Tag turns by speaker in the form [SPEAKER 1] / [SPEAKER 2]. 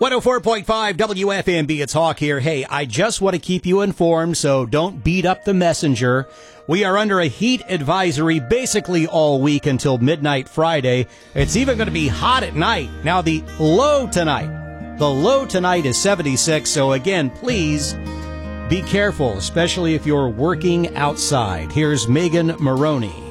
[SPEAKER 1] 104.5 WFMB, it's Hawk here. Hey, I just want to keep you informed, so don't beat up the messenger. We are under a heat advisory basically all week until midnight Friday. It's even going to be hot at night. Now, the low tonight is 76, so again, please be careful, especially if you're working outside. Here's Megan Maroney.